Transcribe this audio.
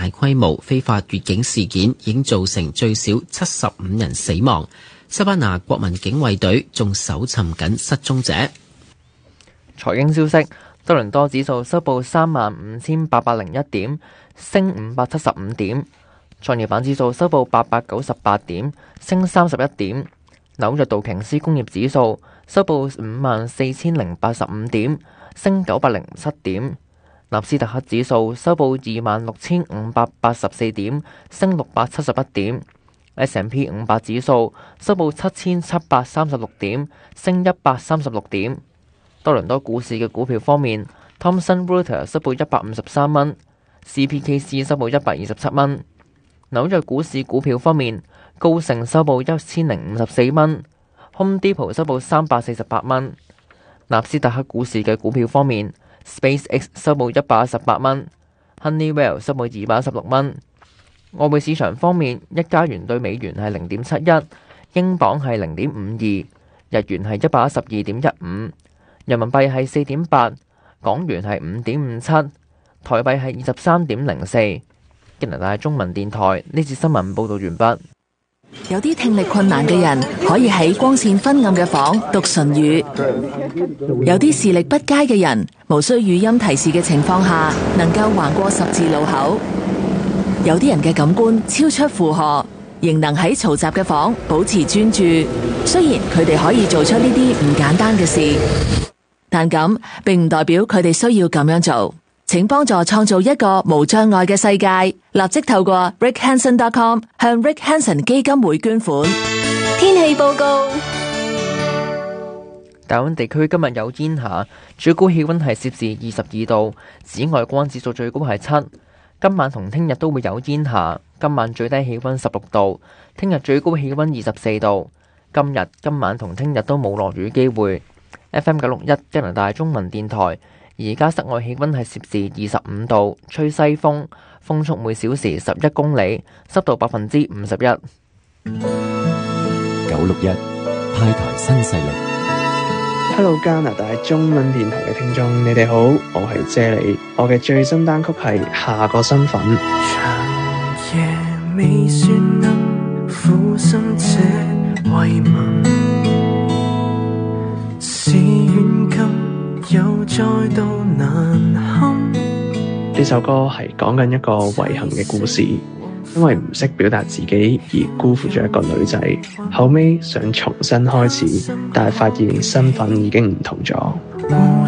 大規模非法越境事件已經造成最少75人死亡。西班牙國民警衛隊仲搜尋緊失蹤者。 財經消息，多倫多指數收報35,801點，升575點。創業板指數收報898點，升31點。紐約道瓊斯工業指數收報54,085點，升907點。納斯達克指數收報26,584點，升671點。S&P 500指數收報7,736點，升136點。多倫多股市嘅股票方面， Thomson Reuters 收報153蚊 ，CPKC 收報127蚊。紐約股市股票方面，高盛收報1054蚊 ，Home Depot 收報348蚊。納斯達克股市嘅股票方面， SpaceX 收報118蚊 ，Honeywell 收報216蚊。外匯市場方面，一加元對美元係0.71，英鎊係0.52，日元係112.15，人民幣係4.8，港元係5.57，台幣係23.04。加拿大中文電台呢節新聞報道完畢。 有啲聽力困難嘅人可以喺光線昏暗嘅房讀唇語，有啲視力不佳嘅人無需語音提示嘅情況下，能夠橫過十字路口。有啲人嘅感官超出負荷，仍能喺嘈雜嘅房保持專注。雖然佢哋可以做出呢啲唔簡單嘅事，但咁並唔代表佢哋需要咁樣做。請幫助創造一個無障礙嘅世界，立即透過 rickhanson.com 向 Rick Hanson 基金會捐款。天氣報告： 大溫地區今日有煙霞，最高氣溫係攝氏22度，紫外光指數最高係7。今晚同聽日都會有煙霞，今晚最低氣溫16度，聽日最高氣溫24度。今晚同聽日都冇落雨機會。FM 961加拿大中文電台。而家室外氣溫係攝氏25度，吹西風，風速每小時11公里，濕度51%。961 派台新勢力。 Hello 加拿大中文電台嘅聽眾，你哋好，我係謝里，我嘅最新單曲係下個身份。 長夜未算能撫心這慰問，是遠近又再度難堪。 呢首歌係講緊一個遺憾嘅故事，因為唔識表達自己而辜負咗一個女仔，後尾想重新開始，但係發現身份已經唔同咗。